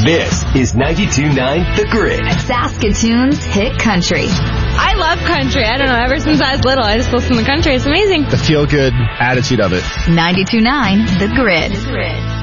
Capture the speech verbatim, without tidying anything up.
This is ninety-two point nine The Grid. Saskatoon's hit country. I love country. I don't know. Ever since I was little, I just listen to country. It's amazing. The feel-good attitude of it. ninety-two point nine The Grid. The Grid.